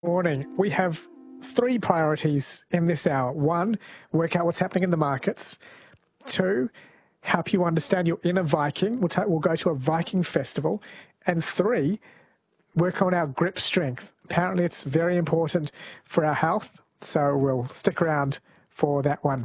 Morning. We have three priorities in this hour. One, work out what's happening in the markets. Two, help you understand your inner Viking. We'll go to a Viking festival. And three, work on our grip strength. Apparently it's very important for our health, so we'll stick around for that one.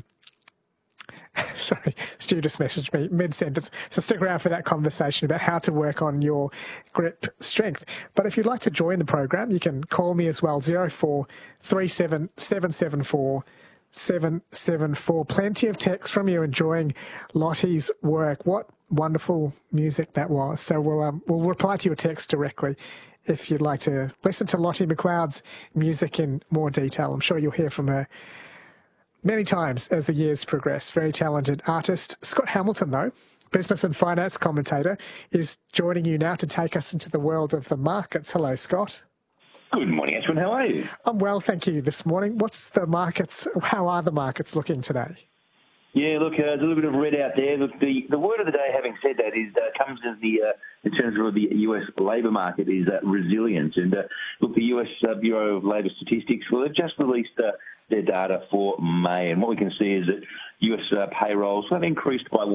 Sorry, Stu just messaged me mid-sentence. So stick around for that conversation about how to work on your grip strength. But if you'd like to join the program, you can call me as well, 0437 774 774. Plenty of text from you enjoying Lottie's work. What wonderful music that was. So we'll reply to your text directly if you'd like to listen to Lottie McLeod's music in more detail. I'm sure you'll hear from her many times as the years progress. Very talented artist. Scott Hamilton, though, business and finance commentator, is joining you now to take us into the world of the markets. Hello, Scott. Good morning, Ashwin. How are you? I'm well, thank you, this morning. How are the markets looking today? Yeah, look, there's a little bit of red out there. Look, the word of the day, having said that, is comes as in terms of the US labour market, is resilience. And look, the US Bureau of Labour Statistics, well, they've just released their data for May, and what we can see is that US payrolls have increased by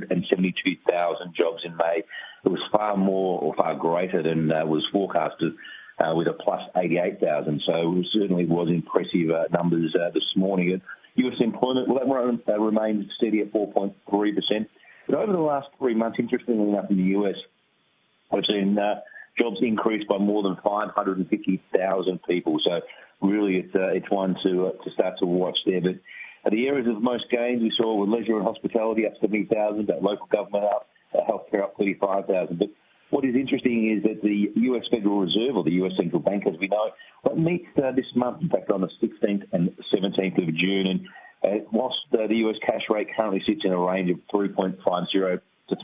172,000 jobs in May. It was far more or far greater than was forecasted, with a plus 88,000. So it certainly was impressive numbers this morning. And US employment, well, that remained steady at 4.3%. But over the last 3 months, interestingly enough, in the US, we've seen jobs increase by more than 550,000 people. So really, it's one to start to watch there. But the areas of most gains we saw were leisure and hospitality up 70,000, local government up, healthcare up 35,000. But what is interesting is that the US Federal Reserve, or the US Central Bank, as we know, meets this month, in fact, on the 16th and 17th of June. And whilst the US cash rate currently sits in a range of 3.50 to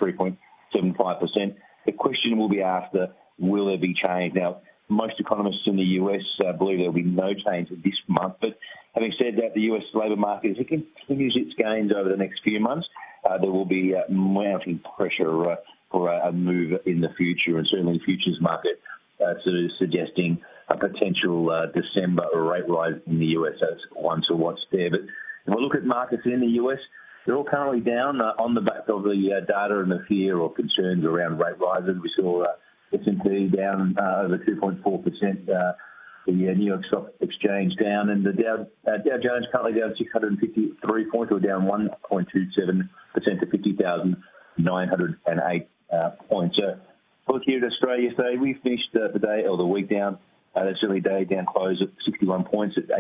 3.75%, the question will be asked, will there be change? Now, most economists in the US believe there will be no change this month. But having said that, the US labour market, as it continues its gains over the next few months, there will be mounting pressure for a move in the future, and certainly the futures market sort of suggesting a potential December rate rise in the US. That's one to watch there. But if we look at markets in the US, they're all currently down on the back of the data and the fear or concerns around rate rises. We saw S&P down over 2.4%, the New York Stock Exchange down, and the Dow Jones currently down 653 points, or down 1.27% to 50,908 points. Look, here in Australia yesterday, we finished the day or the week down. That's certainly day down close at 61 points at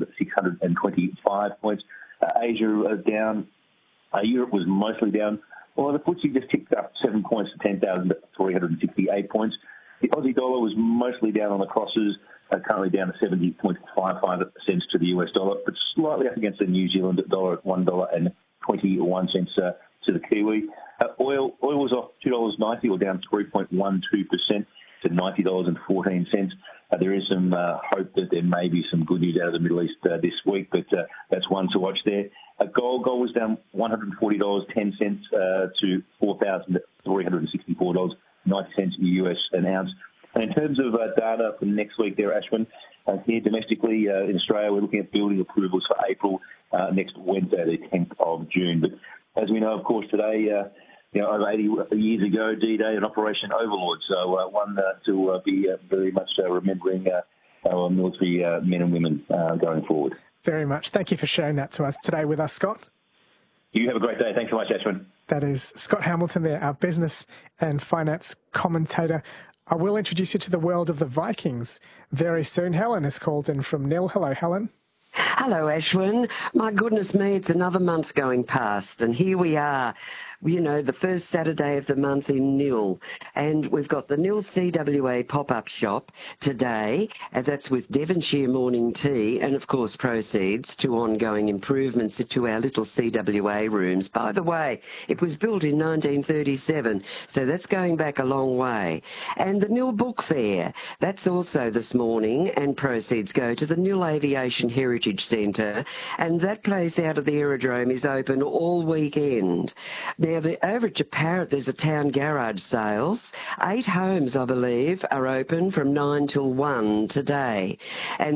8,625 points. Asia down. Europe was mostly down. Well, the FTSE just ticked up 7 points to 10,368 points. The Aussie dollar was mostly down on the crosses, currently down to 70.55 cents to the US dollar, but slightly up against the New Zealand dollar at $1.21 to the Kiwi. Oil was off $2.90, or down 3.12% to $90.14. There is some hope that there may be some good news out of the Middle East this week, but that's one to watch there. Gold was down $140.10 to $4,364.90 US an ounce. And in terms of data for next week there, Ashwin, here domestically in Australia, we're looking at building approvals for April next Wednesday, the 10th of June. But as we know, of course, today, over 80 years ago, D-Day and Operation Overlord. So one to be very much remembering our military men and women going forward. Very much. Thank you for sharing that to us today with us, Scott. You have a great day. Thanks so much, Ashwin. That is Scott Hamilton there, our business and finance commentator. I will introduce you to the world of the Vikings very soon. Helen has called in from Nil. Hello, Helen. Hello, Ashwin. My goodness me, it's another month going past, and here we are. You know, the first Saturday of the month in Nil, and we've got the Nil CWA pop-up shop today, and that's with Devonshire morning tea, and of course proceeds to ongoing improvements to our little CWA rooms. By the way, it was built in 1937, so that's going back a long way. And the Nil Book Fair, that's also this morning, and proceeds go to the Nil Aviation Heritage Centre, and that place out of the aerodrome is open all weekend. Now, over at Parrot, there's a town garage sales. 8 homes, I believe, are open from 9 till 1 today. And